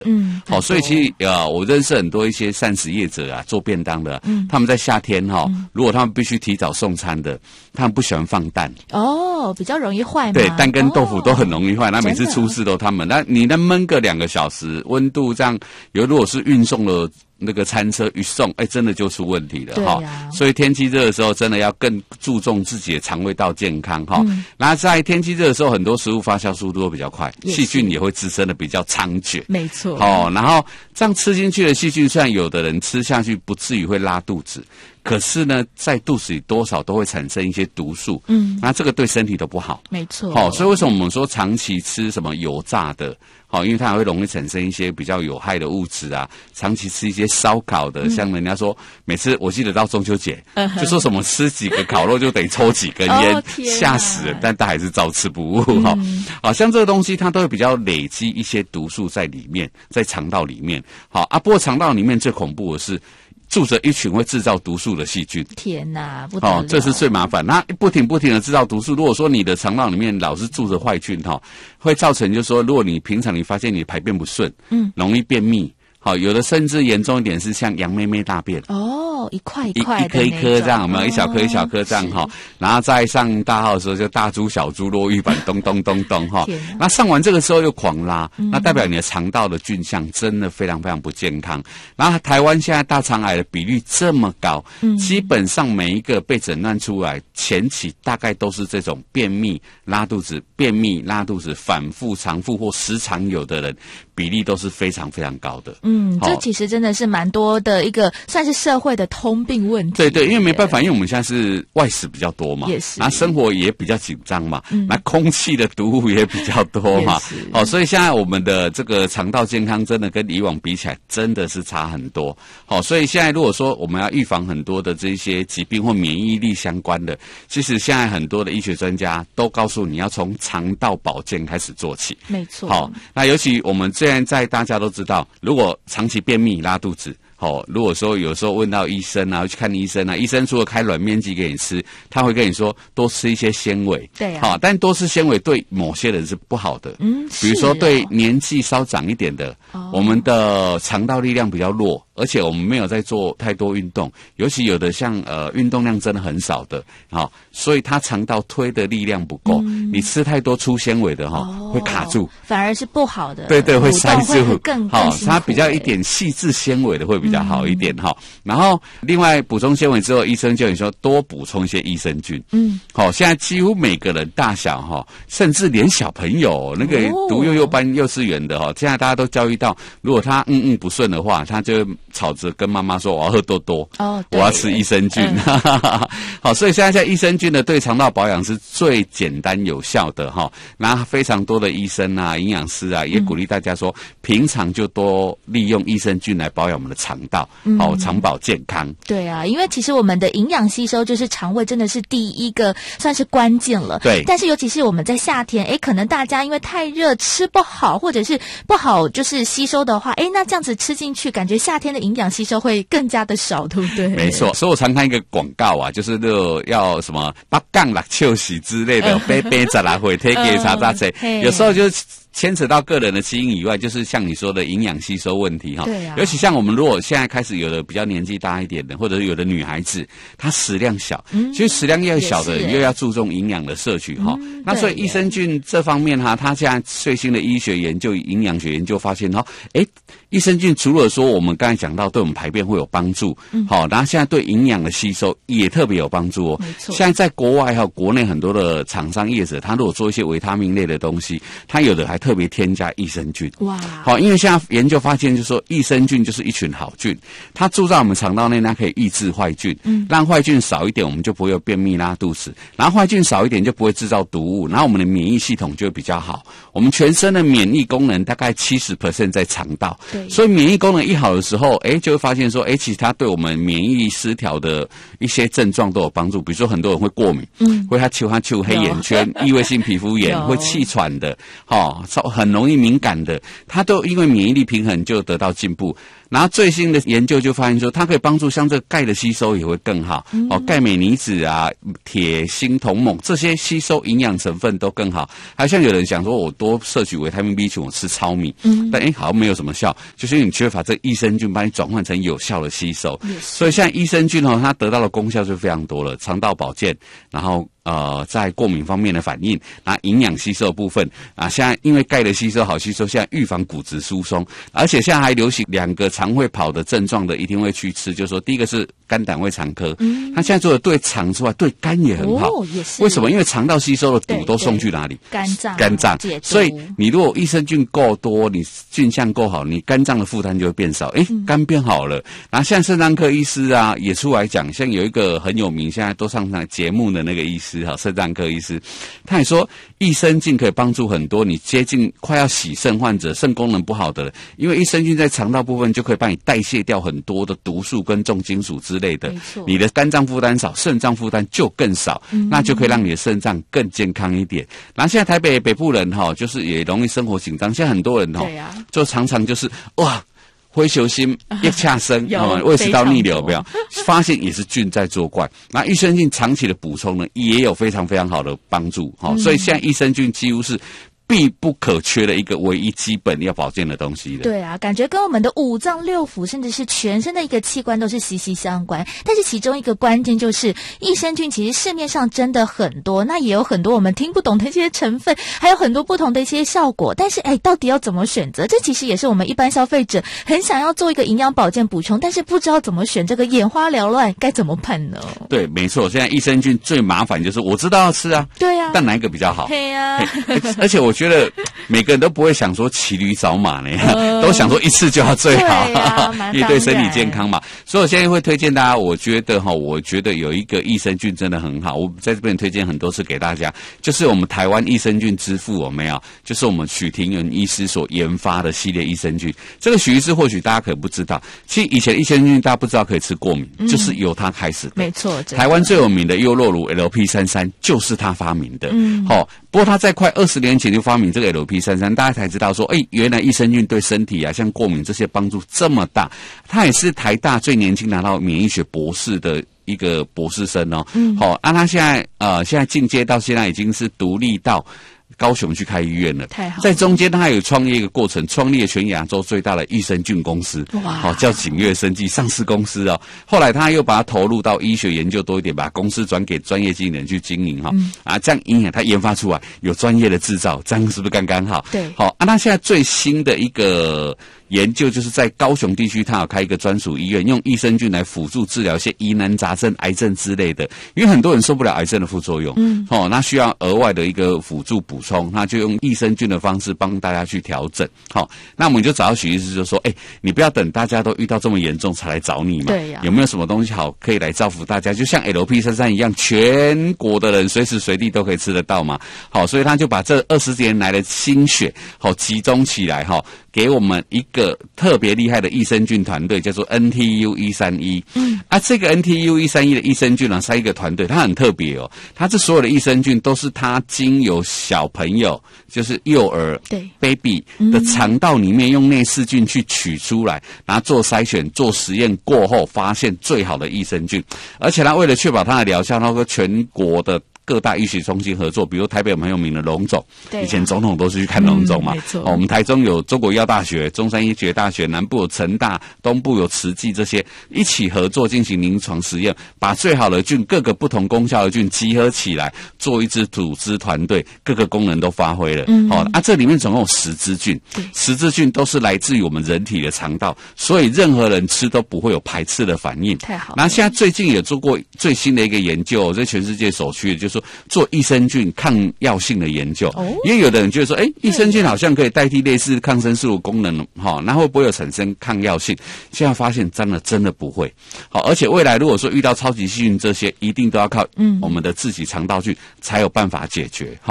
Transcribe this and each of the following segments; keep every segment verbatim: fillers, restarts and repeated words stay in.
嗯， 好、哦，所以其实呃，我认识很多一些膳食业者啊，做便当的、啊，嗯，他们在夏天哈、哦嗯，如果他们必须提早送餐的，他们不喜欢放蛋。 哦，比较容易坏吗？ 对，蛋跟豆腐都很容易坏，那、 哦、 每次出事都他们。那你能焖个两个小时，温度这样，有如果是运送的那个餐车一送，哎，真的就出问题了哈、啊。所以天气热的时候，真的要更注重自己的肠胃道健康哈。嗯、那在天气热的时候，很多食物发酵速度会比较快，细菌也会滋生的比较猖獗。 没错。 哦，然后这样吃进去的细菌，虽然有的人吃下去不至于会拉肚子，可是呢，在肚子里多少都会产生一些毒素。嗯，那这个对身体都不好。 没错。 好、哦，所以为什么我们说长期吃什么油炸的？好，因为它还会容易产生一些比较有害的物质啊。长期吃一些烧烤的，嗯、像人家说，每次我记得到中秋节，嗯、就说什么吃几个烤肉就得抽几根烟，吓、哦、死人，但他还是照吃不误哈。嗯、好像这个东西它都会比较累积一些毒素在里面，在肠道里面。好啊，不过肠道里面最恐怖的是，住着一群会制造毒素的细菌。 天哪，不得了！ 哦，这是最麻烦。那不停不停的制造毒素，如果说你的肠道里面老是住着坏菌哈，会造成就是说，如果你平常你发现你排便不顺，嗯，容易便秘。好，有的甚至严重一点是像羊妹妹大便哦，一块一块的，一一颗一颗这样，有没有？一小颗一小颗这样哈，然后再上大号的时候就大猪小猪落玉板咚咚咚咚哈。那上完这个时候又狂拉，嗯、那代表你的肠道的菌相真的非常非常不健康。然后台湾现在大肠癌的比率这么高，嗯、基本上每一个被诊断出来前期大概都是这种便秘、拉肚子、便秘、拉肚子反复、常复或时常有的人，比例都是非常非常高的。 嗯，这其实真的是蛮多的一个算是社会的通病问题。 对对，因为没办法，因为我们现在是外食比较多嘛， 也是， 然后生活也比较紧张嘛，嗯、那空气的毒物也比较多嘛，哦，所以现在我们的这个肠道健康真的跟以往比起来真的是差很多。好、哦，所以现在如果说我们要预防很多的这些疾病或免疫力相关的，其实现在很多的医学专家都告诉你要从肠道保健开始做起。 没错。 好、哦，那尤其我们现在大家都知道，如果长期便秘、拉肚子，哦，如果说有时候问到医生啊，去看医生啊，医生除了开软面剂给你吃，他会跟你说多吃一些纤维。 对啊。 好、哦，但多吃纤维对某些人是不好的。嗯，比如说对年纪稍长一点的，哦、我们的肠道力量比较弱，而且我们没有在做太多运动，尤其有的像呃运动量真的很少的，好、哦，所以他肠道推的力量不够，嗯、你吃太多粗纤维的哈、哦哦，会卡住， 反而是不好的。 对对，会塞住， 会更好、哦，它比较一点细致纤维的会比较好一点哈、嗯。然后另外补充纤维之后，医生叫你说多补充一些益生菌。嗯，好、哦，现在几乎每个人大小哈、哦，甚至连小朋友那个读幼幼班、幼稚园的哈、哦，现在大家都教育到，如果他嗯嗯不顺的话，他就吵着跟妈妈说我要喝多多，哦，我要吃益生菌。嗯、好，所以现在在益生菌的对肠道保养是最简单有效的哈。那、哦、非常多的医生啊、营养师啊，也鼓励大家说，嗯、平常就多利用益生菌来保养我们的肠道，好、嗯，肠保健康。 对啊，因为其实我们的营养吸收就是肠胃真的是第一个算是关键了。 对， 但是尤其是我们在夏天，哎，可能大家因为太热吃不好，或者是不好就是吸收的话，哎，那这样子吃进去，感觉夏天的营养吸收会更加的少，对不对？ 没错，所以我常看一个广告啊，就是那个要什么八杠六秋喜之类的，杯杯再来回贴给叉叉谁，有时候就是牵扯到个人的基因以外，就是像你说的营养吸收问题哈。 对啊。 尤其像我们如果现在开始有的比较年纪大一点的，或者是有的女孩子，她食量小，嗯、其实食量越小的人又要注重营养的摄取哈、嗯。那所以益生菌这方面哈，它现在最新的医学研究、营养学研究发现哈，哎，益生菌除了说我们刚才讲到对我们排便会有帮助，嗯，好，然后现在对营养的吸收也特别有帮助哦。 没错。 现在在国外还有国内很多的厂商业者，他如果做一些维他命类的东西，他有的还特别添加益生菌。 哇， 好，因为现在研究发现，就是说益生菌就是一群好菌，它住在我们肠道内，它可以抑制坏菌，嗯，让坏菌少一点，我们就不会有便秘拉肚子，然后坏菌少一点就不会制造毒物，然后我们的免疫系统就会比较好。我们全身的免疫功能大概 百分之七十 在肠道，对，所以免疫功能一好的时候，哎，就会发现说，哎，其实它对我们免疫失调的一些症状都有帮助。比如说很多人会过敏，嗯，会他丘他丘黑眼圈、异位性皮肤炎，会气喘的，哦，很容易敏感的，他都因为免疫力平衡就得到进步。 然后最新的研究就发现说，它可以帮助像这个钙的吸收也会更好，嗯、哦，钙镁离子啊、铁锌铜锰这些吸收营养成分都更好。还像有人想说，我多摄取维他命 B 群，我吃糙米，嗯，但哎好像没有什么效，就是因为你缺乏这益生菌，把你转换成有效的吸收。所以现在益生菌哦，它得到的功效就非常多了，肠道保健，然后。呃，在过敏方面的反应，那营养吸收的部分啊，现在因为钙的吸收好吸收，现在预防骨质疏松，而且现在还流行两个常会跑的症状的，一定会去吃，就是说第一个是肝胆胃肠科，嗯，它现在做的对肠之外，对肝也很好，哦，也是。为什么？因为肠道吸收的毒都送去哪里？肝脏，肝脏。所以你如果益生菌够多，你菌相够好，你肝脏的负担就会变少，诶，嗯、肝变好了。然后像肾脏科医师啊，也出来讲，像有一个很有名，现在都上上节目的那个医师。好，肾脏科医师，他也说益生菌可以帮助很多你接近快要洗肾患者、肾功能不好的人，因为益生菌在肠道部分就可以帮你代谢掉很多的毒素跟重金属之类的，你的肝脏负担少，肾脏负担就更少，嗯、那就可以让你的肾脏更健康一点。然后现在台北北部人哈，就是也容易生活紧张，现在很多人哈，啊、就常常就是哇。灰球心、腋下生、嗯、胃食道逆流，有没有发现也是菌在作怪？那益生菌长期的补充呢，也有非常非常好的帮助。好、嗯，所以现在益生菌几乎是必不可缺的一个唯一基本要保健的东西的。 对啊，感觉跟我们的五脏六腑甚至是全身的一个器官都是息息相关。但是其中一个关键就是益生菌其实市面上真的很多，那也有很多我们听不懂的一些成分，还有很多不同的一些效果。但是哎，到底要怎么选择？这其实也是我们一般消费者很想要做一个营养保健补充，但是不知道怎么选，这个眼花缭乱，该怎么办呢？ 对，没错，现在益生菌最麻烦就是我知道要吃啊，对啊，但哪一个比较好？ 对啊， 而且我觉得每个人都不会想说骑驴找马呢，呃、都想说一次就要最好，对啊、也对身体健康嘛。所以我现在会推荐大家，我觉得哈，我觉得有一个益生菌真的很好，我在这边推荐很多次给大家，就是我们台湾益生菌之父有没有？就是我们许廷元医师所研发的系列益生菌。这个许医师或许大家可能不知道，其实以前益生菌大家不知道可以吃过敏，嗯、就是由他开始的。 没错， 台湾最有名的优酪乳 L P 三十三就是他发明的。嗯，好、哦，不过他在快二十年前就发明这个 L P 三十三，大家才知道说，哎，原来益生菌对身体啊，像过敏这些帮助这么大。他也是台大最年轻拿到免疫学博士的一个博士生哦。嗯，好、哦，啊，他现在呃，现在进阶到现在已经是独立到高雄去开医院了，太好了。在中间他还有创业一个过程，创立了全亚洲最大的益生菌公司，哇，好、哦、叫景悦生技上市公司哦。后来他又把它投入到医学研究多一点，把公司转给专业经理人去经营哈、哦嗯，啊，这样营养他研发出来有专业的制造，这样是不是刚刚好？对，好、哦、啊，那现在最新的一个研究就是在高雄地区，他有开一个专属医院，用益生菌来辅助治疗一些疑难杂症、癌症之类的。因为很多人受不了癌症的副作用，嗯，哦，那需要额外的一个辅助补充，那就用益生菌的方式帮大家去调整。好、哦，那我们就找到许医师就说，哎，你不要等大家都遇到这么严重才来找你嘛，对呀、啊，有没有什么东西好可以来造福大家？就像 L P 三十三一样，全国的人随时随地都可以吃得到嘛。好、哦，所以他就把这二十年来的心血，好、哦、集中起来，哈、哦，给我们一个特别厉害的益生菌团队，叫做 N T U 一三一。嗯，啊，这个 N T U 一三一的益生菌呢，是一个团队，它很特别哦。它这所有的益生菌都是它经由小朋友，就是幼儿对 baby 的肠道里面用内视菌去取出来，然后做筛选、做实验过后，发现最好的益生菌。而且它为了确保它的疗效，它和全国的各大医学中心合作，比如台北很有名的荣总，啊、以前总统都是去看荣总嘛、嗯。没错、哦，我们台中有中国医药大学、中山医学大学，南部有成大，东部有慈济，这些一起合作进行临床实验，把最好的菌、各个不同功效的菌集合起来，做一支组织团队，各个功能都发挥了。嗯，哦，啊，这里面总共有十支菌，十支菌都是来自于我们人体的肠道，所以任何人吃都不会有排斥的反应。太好了。那现在最近也做过最新的一个研究，在全世界首屈的，就是说做益生菌抗药性的研究。哦，因为有的人觉得说，哎，益生菌好像可以代替类似抗生素的功能，哈、哦，那会不会有产生抗药性？现在发现真的真的不会。好，而且未来如果说遇到超级细菌这些，一定都要靠我们的自己肠道菌才有办法解决。好，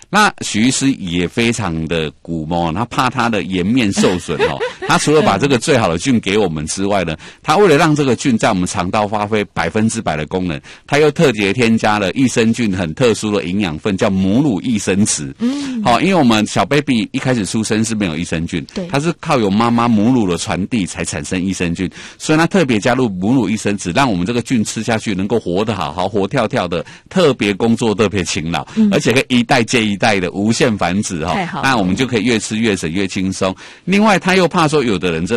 那许医师也非常的鼓摸，他怕他的颜面受损哦。他除了把这个最好的菌给我们之外呢，他为了让这个菌在我们肠道发挥百分之百的功能，他又特别添加了益生菌很特殊的营养分，叫母乳益生质。嗯，好、哦，因为我们小 baby 一开始出生是没有益生菌，对，它是靠有妈妈母乳的传递才产生益生菌，所以他特别加入母乳益生质，让我们这个菌吃下去能够活得好好，活跳跳的，特别工作特别勤劳，嗯、而且可以一代接一代的无限繁殖哈、哦，那我们就可以越吃越省越轻松。另外，他又怕说有的人这